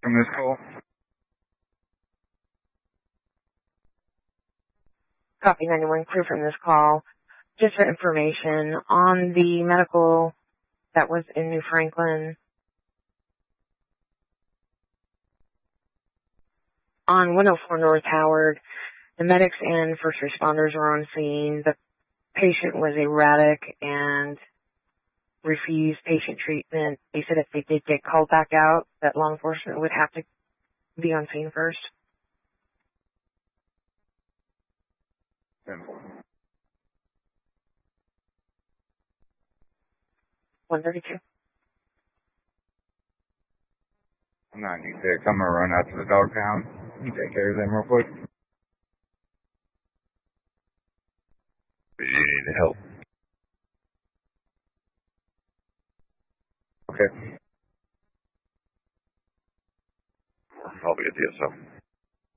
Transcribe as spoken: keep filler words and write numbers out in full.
from this call? Copy ninety-one, clear from this call. Just for information, on the medical that was in New Franklin, on one oh four North Howard, the medics and first responders were on scene. The patient was erratic and refused patient treatment. They said if they did get called back out, that law enforcement would have to be on scene first. one thirty-two. I'm ninety-six. I'm gonna run out to the dog pound. You take care of them real quick. You need help. Okay. I'll be at the D S O.